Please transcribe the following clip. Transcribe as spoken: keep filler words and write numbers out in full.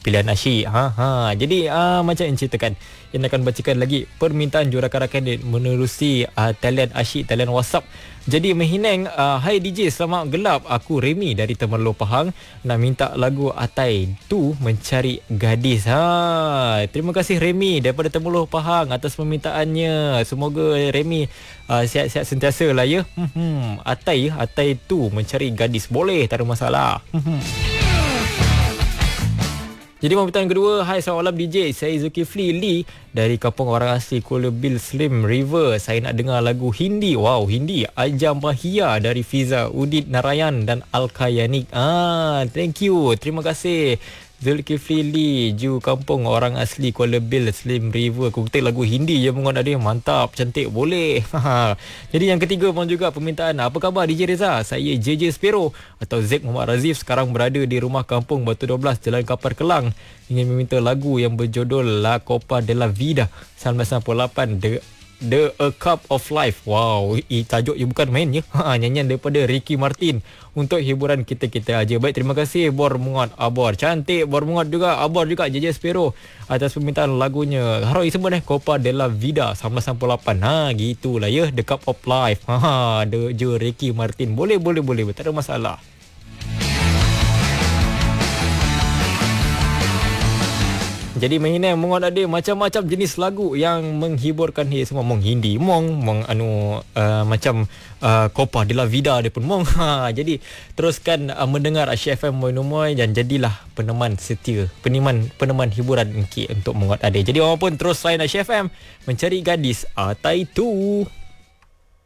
pilihan Asyik. Ha ha. Jadi uh, macam yang ceritakan, yang akan bacakan lagi permintaan jurakan-rakan dia menerusi uh, talian Asyik, talian WhatsApp. Jadi Mehineng, uh, hai D J, selamat gelap. Aku Remy dari Temerloh Pahang, nak minta lagu Atai Tu Mencari Gadis. Ha, terima kasih Remy daripada Temerloh Pahang atas permintaannya. Semoga Remy uh, sihat-sihat sentiasa lah ya. Hmm, Atai, Atai Tu Mencari Gadis. Boleh, tak ada masalah. Hmm. Jadi permintaan kedua, hai selamat malam D J, saya Zulkifli Lee dari kampung orang asli Kuala Bil Slim River. Saya nak dengar lagu Hindi. Wow, Hindi. Ajam Bahia dari Fiza, Udit Narayan dan Al-Kayanik. Ah, thank you. Terima kasih Zulkifli Lee, ju kampung orang asli Kuala Bil Slim River. Aku ketik lagu Hindi je mengon ada. Mantap, cantik, boleh. Jadi yang ketiga pun juga permintaan. Apa khabar D J Reza? Saya J J Spiro atau Zek Muhammad Razif, sekarang berada di rumah kampung Batu dua belas, Jalan Kapar Kelang. Ingin meminta lagu yang berjudul La Copa de la Vida seribu sembilan ratus enam puluh lapan, The The A Cup of Life. Wow, i, tajuk je bukan main ya. Ha, nyanyian daripada Ricky Martin untuk hiburan kita-kita aja. Baik, terima kasih Bor Mungat Abor. Cantik Bor Mungat juga, Abor juga J J Spiro atas permintaan lagunya. Harap isem eh Copa de la Vida seribu sembilan ratus enam puluh lapan. Ha, gitulah ya, The Cup of Life. Ha, The Je Ricky Martin. Boleh boleh boleh, tak ada masalah. Jadi Mehineng mengon ada macam-macam jenis lagu yang menghiburkan dia semua. Mong Hindi, mong mong anu uh, macam uh, Copa de la Vida dia pun mong. Ha, jadi teruskan uh, mendengar Asyik F M Moinomoy dan jadilah peneman setia, peneman peneman hiburan engki untuk mengot ada. Jadi orang pun terus lain Asyik F M mencari gadis Atai Tu.